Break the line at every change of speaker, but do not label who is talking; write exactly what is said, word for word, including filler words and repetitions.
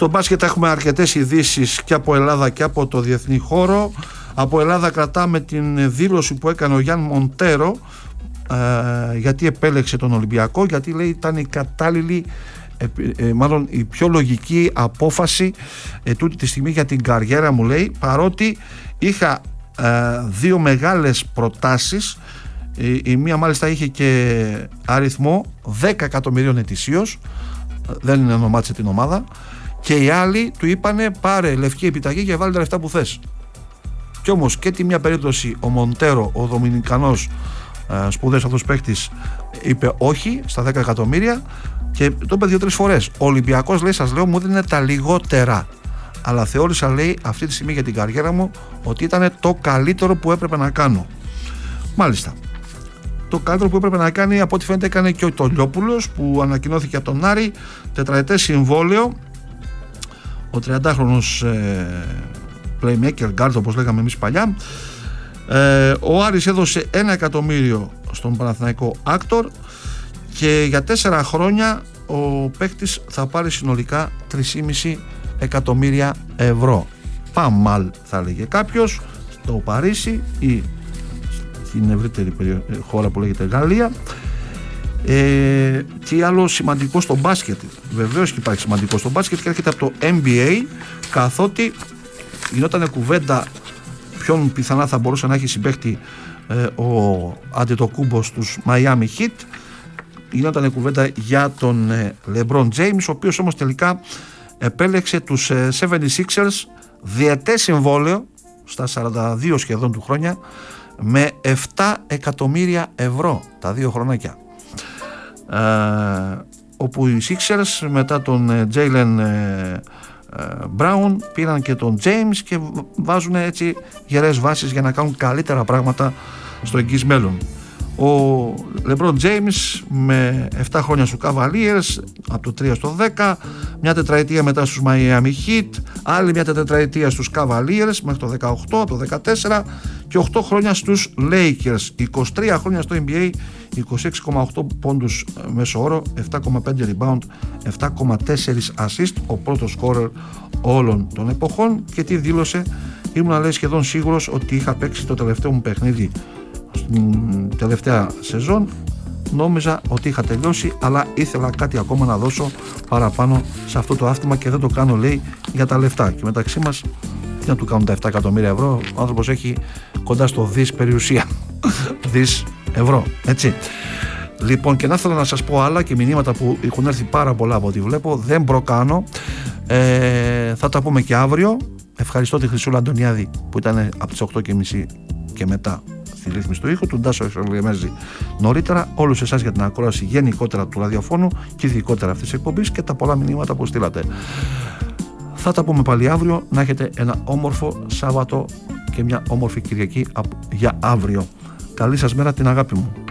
Στο μπάσκετ έχουμε αρκετές ειδήσεις και από Ελλάδα και από το διεθνή χώρο. Από Ελλάδα κρατάμε την δήλωση που έκανε ο Γιάν Μοντέρο, ε, γιατί επέλεξε τον Ολυμπιακό, γιατί λέει ήταν η κατάλληλη, ε, ε, μάλλον η πιο λογική απόφαση ε, τούτη τη στιγμή για την καριέρα μου, λέει, παρότι είχα ε, δύο μεγάλες προτάσεις. Η, η μία μάλιστα είχε και αριθμό δέκα εκατομμυρίων ετησίως, δεν ονομάτισε την ομάδα, και οι άλλοι του είπανε πάρε λευκή επιταγή και βάλε τα λεφτά που θες. Κι όμως και τη μία περίπτωση ο Μοντέρο, ο Δομινικανός ε, σπουδαίος αυτός παίκτης, είπε όχι στα δέκα εκατομμύρια και το είπε δύο-τρεις φορές. Ο Ολυμπιακός, λέει, σας λέω, μου δίνει τα λιγότερα, αλλά θεώρησα, λέει, αυτή τη στιγμή για την καριέρα μου ότι ήταν το καλύτερο που έπρεπε να κάνω. Μάλιστα. Το καλύτερο που έπρεπε να κάνει, από ό,τι φαίνεται, έκανε και ο Τολιόπουλος, που ανακοινώθηκε από τον Άρη, τετραετές συμβόλαιο. Ο τριαντάχρονος ε, playmaker guard, όπως λέγαμε εμείς παλιά. ε, Ο Άρης έδωσε ένα εκατομμύριο στον Παναθηναϊκό Άκτορ και για τέσσερα χρόνια ο παίκτης θα πάρει συνολικά τρία κόμμα πέντε εκατομμύρια ευρώ. Παμάλ, θα λέγε κάποιος, στο Παρίσι ή στην ευρύτερη χώρα που λέγεται Γαλλία. Ε, τι άλλο σημαντικό στο μπάσκετ? Βεβαίως και υπάρχει σημαντικό στο μπάσκετ και έρχεται από το N B A, καθότι γινόταν κουβέντα ποιον πιθανά θα μπορούσε να έχει συμπαίχτη ε, ο Αντετοκούμπο στους Miami Heat. Γινόταν κουβέντα για τον ε, LeBron James, ο οποίος όμως τελικά επέλεξε τους ε, seventy-sixers, διετές συμβόλαιο στα σαράντα δύο σχεδόν του χρόνια, με επτά εκατομμύρια ευρώ τα δύο χρονάκια. Ε, όπου οι Sixers μετά τον Jaylen ε, ε, Brown πήραν και τον James και βάζουν έτσι γερές βάσεις για να κάνουν καλύτερα πράγματα στο εγγύς μέλλον. Ο LeBron James με επτά χρόνια στους Cavaliers, από το τρία στο δέκα, μια τετραετία μετά στους Miami Heat, άλλη μια τετραετία στους Cavaliers μέχρι το δεκαοκτώ, από το δεκατέσσερα, και οκτώ χρόνια στους Lakers, είκοσι τρία χρόνια στο N B A, είκοσι έξι κόμμα οκτώ πόντους μέσο όρο, επτά κόμμα πέντε rebound, επτά κόμμα τέσσερα assist, ο πρώτος scorer όλων των εποχών. Και τι δήλωσε? Ήμουν, λέει, σχεδόν σίγουρος ότι είχα παίξει το τελευταίο μου παιχνίδι στην τελευταία σεζόν, νόμιζα ότι είχα τελειώσει, αλλά ήθελα κάτι ακόμα να δώσω παραπάνω σε αυτό το άθλημα και δεν το κάνω, λέει, για τα λεφτά. Και μεταξύ μας, τι να του κάνουν τα επτά εκατομμύρια ευρώ? Ο άνθρωπος έχει κοντά στο δις περιουσία. Δις ευρώ, έτσι. Λοιπόν, και να θέλω να σας πω άλλα και μηνύματα που έχουν έρθει πάρα πολλά από ό,τι βλέπω, δεν προκάνω. ε, θα τα πούμε και αύριο. Ευχαριστώ τη Χρυσούλα Αντωνιάδη που ήταν από τις οκτώ και μισή και μετά στη ρύθμιση του ήχου, του Ντάσο Εξολιεμέζη νωρίτερα, όλους εσάς για την ακρόαση γενικότερα του ραδιοφώνου και ειδικότερα αυτής της εκπομπής και τα πολλά μηνύματα που στείλατε. Θα τα πούμε πάλι αύριο. Να έχετε ένα όμορφο Σάββατο και μια όμορφη Κυριακή για αύριο. Καλή σας μέρα, την αγάπη μου.